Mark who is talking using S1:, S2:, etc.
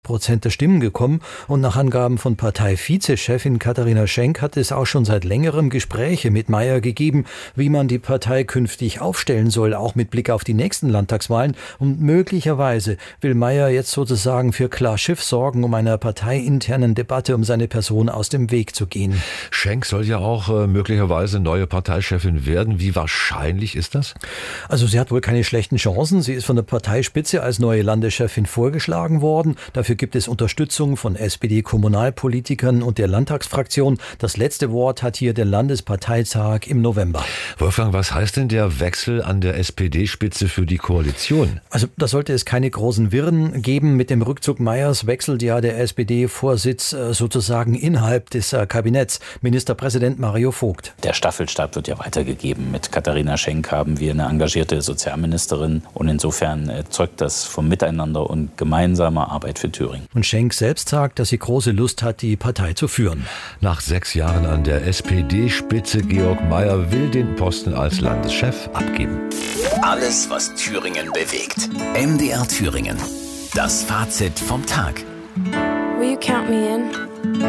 S1: 8% der Stimmen gekommen. Und nach Angaben von Partei-Vizechefin Katharina Schenk hat es auch schon seit längerem Gespräche mit Mayer gegeben, wie man die Partei künftig aufstellen soll, auch mit Blick auf die nächsten Landtagswahlen. Und möglicherweise will Mayer jetzt sozusagen für Klarschiff sorgen, um einer parteiinternen Debatte um seine Person aus dem Weg zu gehen.
S2: Schenk soll ja auch möglicherweise neue Parteichefin werden. Wie wahrscheinlich ist das?
S1: Also sie hat wohl keine schlechten Chancen. Sie ist von der Parteispitze als neue Landeschefin vorgeschlagen worden. Dafür gibt es Unterstützung von SPD-Kommunalpolitikern und der Landtagsfraktion. Das letzte Wort hat hier der Landesparteitag im November.
S2: Wolfgang, was heißt denn der Wechsel an der SPD-Spitze für die Koalition?
S1: Also da sollte es keine großen Wirren geben. Mit dem Rückzug Meyers wechselt ja der SPD-Vorsitz sozusagen innerhalb des Kabinetts. Ministerpräsident Mario Vogt.
S3: Der Staffelstab wird ja weitergegeben. Mit Katharina Schenk haben wir eine engagierte Sozialministerin und insofern zeugt das vom Miteinander und gemeinsamer Arbeit für Thüringen.
S1: Und Schenk selbst sagt, dass sie große Lust hat, die Partei zu führen.
S2: Nach 6 Jahren an der SPD-Spitze, Georg Mayer will den Posten als Landeschef abgeben.
S4: Alles, was Thüringen bewegt. MDR Thüringen. Das Fazit vom Tag.
S5: Will you count me in?